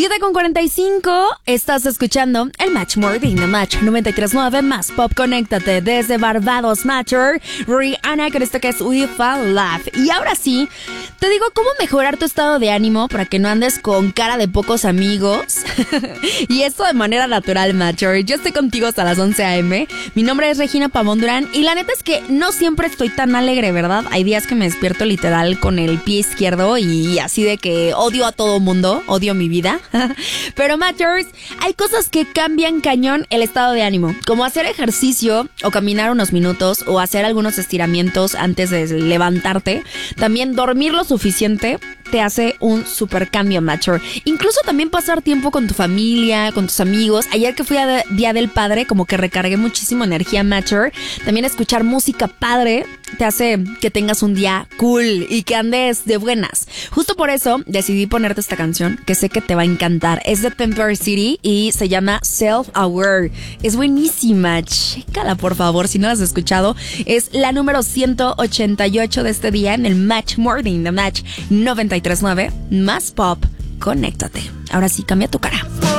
7:45, estás escuchando el Match Morning de Match 93.9 más Pop. Conéctate desde Barbados, Matcher, Rihanna con esto que es We Fall Love. Y ahora sí, te digo cómo mejorar tu estado de ánimo para que no andes con cara de pocos amigos. Y esto de manera natural, Matcher. Yo estoy contigo hasta las 11 a.m. Mi nombre es Regina Pavón Durán y la neta es que no siempre estoy tan alegre, ¿verdad? Hay días que me despierto literal con el pie izquierdo y así de que odio a todo mundo, odio mi vida. Pero Matchers, hay cosas que cambian cañón el estado de ánimo, como hacer ejercicio o caminar unos minutos o hacer algunos estiramientos antes de levantarte. También dormir lo suficiente te hace un super cambio, Matcher. Incluso también pasar tiempo con tu familia, con tus amigos. Ayer que fui a Día del Padre, como que recargué muchísimo energía, Matcher. También escuchar música padre te hace que tengas un día cool y que andes de buenas. Justo por eso decidí ponerte esta canción que sé que te va a encantar. Es de Temper City y se llama Self Aware. Es buenísima, chécala por favor si no la has escuchado. Es la número 188 de este día en el Match Morning de Match 93.9 más Pop. Conéctate. Ahora sí, cambia tu cara.